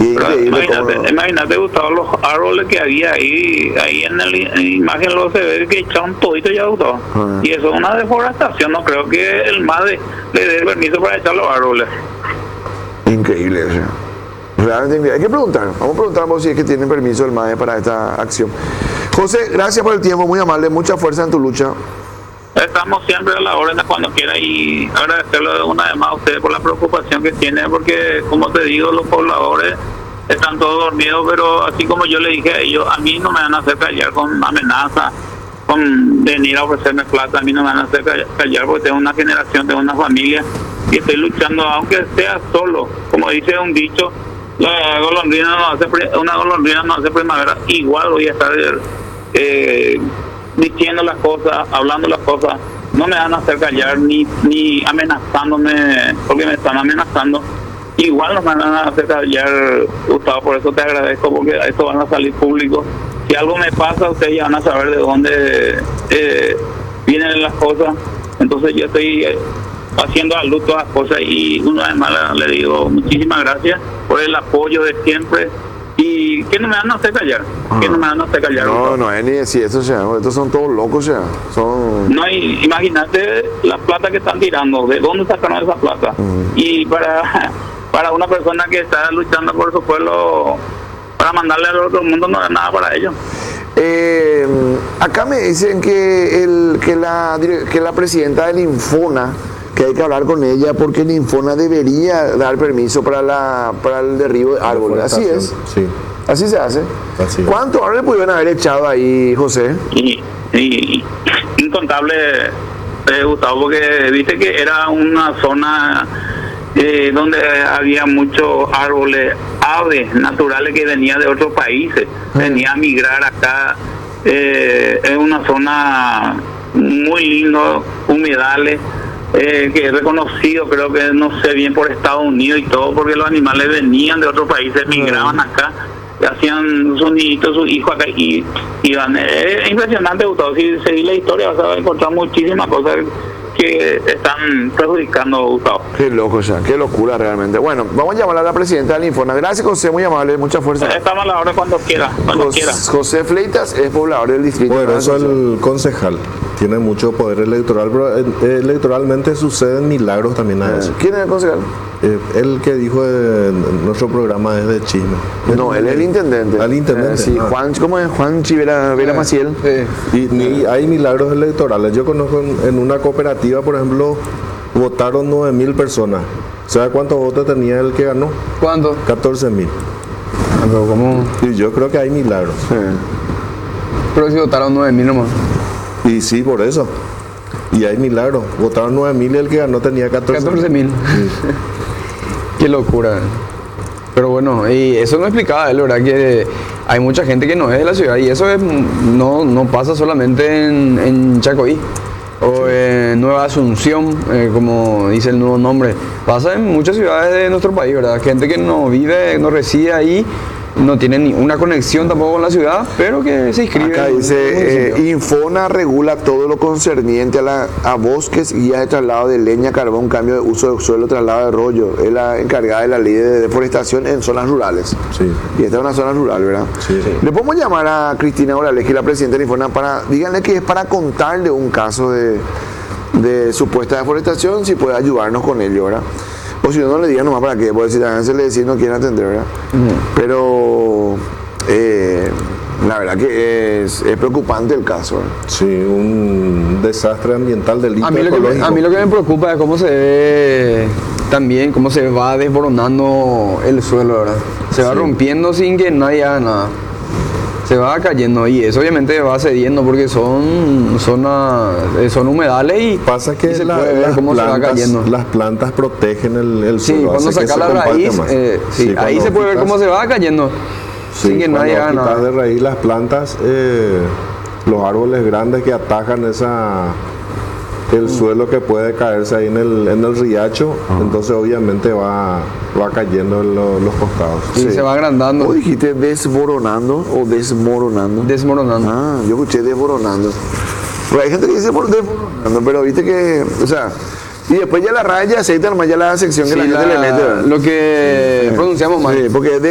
Pero imagínate, Gustavo, los árboles que había ahí en la imagen lo se ve que echaron todito ya, Gustavo. Y eso es una deforestación, no creo que el MADE le dé permiso para echar los árboles. Increíble, o sea. Realmente increíble. Hay que preguntar, vamos a preguntar si es que tienen permiso el MADE para esta acción. José, gracias por el tiempo, muy amable, mucha fuerza en tu lucha. Estamos siempre a la orden de cuando quiera y agradecerle una vez más a ustedes por la preocupación que tienen, porque como te digo, los pobladores están todos dormidos, pero así como yo le dije a ellos, a mí no me van a hacer callar con amenazas, con venir a ofrecerme plata, a mí no me van a hacer callar porque tengo una generación, tengo una familia y estoy luchando, aunque sea solo, como dice un dicho, una golondrina no hace primavera, igual voy a estar diciendo las cosas, hablando las cosas, no me van a hacer callar ni amenazándome, porque me están amenazando, igual no me van a hacer callar, Gustavo, por eso te agradezco, porque esto van a salir público. Si algo me pasa, ustedes ya van a saber de dónde vienen las cosas, entonces yo estoy haciendo a luz todas las cosas y una vez más le digo muchísimas gracias por el apoyo de siempre. Y que no me van a hacer callar, que no me van a hacer callar. No es ni decir eso, o sea, estos son todos locos, o sea, son... No, imagínate la plata que están tirando, ¿de dónde sacaron esa plata? Y para una persona que está luchando por su pueblo, para mandarle al otro mundo no es nada para ellos. Acá me dicen que la presidenta del Infona, que hay que hablar con ella porque el Infona debería dar permiso para el derribo de árboles. Así es. Sí. Así se hace. Así. ¿Cuántos árboles pudieron haber echado ahí, José? Y incontable, Gustavo, porque viste que era una zona donde había muchos árboles, aves naturales que venían de otros países, venían a migrar acá. Es una zona muy lindo, humedales. Que es reconocido, creo que no sé bien por Estados Unidos y todo, porque los animales venían de otros países, migraban acá, hacían sus niñitos, sus hijos acá y iban. Es impresionante, Gustavo, si seguís la historia vas a encontrar muchísimas cosas que están perjudicando, Gustavo. Qué loco, o sea, qué locura realmente. Bueno, vamos a llamar a la presidenta del Infona. Gracias, José, muy amable, mucha fuerza. Estamos a la hora cuando quiera, José Fleitas es poblador del distrito. Bueno, eso es el concejal. Tiene mucho poder electoral, pero electoralmente suceden milagros también a eso. ¿Quién es el concejal? El que dijo de nuestro programa es de chisme. No, él es el intendente. ¿Al intendente? Sí, Juan, ¿cómo es? Juan Chivera Maciel. Y hay milagros electorales. Yo conozco en una cooperativa, por ejemplo, votaron 9.000 personas. ¿Sabe cuántos votos tenía el que ganó? ¿Cuánto? 14.000. Pero ¿cómo? Y yo creo que hay milagros. Pero si votaron 9.000 nomás. Y sí, por eso. Y hay milagros. Votaron 9.000 y el que ganó tenía 14.000. Qué locura. Pero bueno, y eso no explicaba él, ¿verdad? Que hay mucha gente que no es de la ciudad y eso no pasa solamente en Chacoí o en Nueva Asunción, como dice el nuevo nombre. Pasa en muchas ciudades de nuestro país, ¿verdad? Gente que no vive, no reside ahí, no tiene ni una conexión tampoco con la ciudad, pero que se inscribe. Acá dice, Infona regula todo lo concerniente a bosques, guías de traslado de leña, carbón, cambio de uso de suelo, traslado de rollo. Es la encargada de la ley de deforestación en zonas rurales. Sí. Y esta es una zona rural, ¿verdad? Sí. Le podemos llamar a Cristina Morales, que es la presidenta de Infona, díganle que es para contarle un caso de supuesta deforestación, si puede ayudarnos con ello, ¿verdad? O si no le digan nomás para qué, porque si también se le decís no quieren atender, ¿verdad? Pero la verdad que es preocupante el caso, ¿verdad? Sí, un desastre ambiental del a mí lo que me preocupa es cómo se ve también, cómo se va desboronando el suelo, ¿verdad? Se va rompiendo sin que nadie haga nada. Se va cayendo y eso obviamente va cediendo porque son humedales y pasa que se puede ver cómo se va cayendo. Las plantas protegen el sí, suelo. Cuando saca la raíz, ahí se puede ver cómo se va cayendo sin que nadie haga nada. de raíz las plantas, los árboles grandes que atajan el suelo que puede caerse ahí en el riacho, entonces obviamente va cayendo en los costados. Sí, se va agrandando. ¿Vos dijiste desboronando o desmoronando? Desmoronando. Ah, yo escuché desboronando. Pero hay gente que dice desmoronando, pero viste que, o sea, y después ya la raya aceita, nomás ya la sección que la gente le mete, ¿verdad? Lo que pronunciamos mal. Sí, porque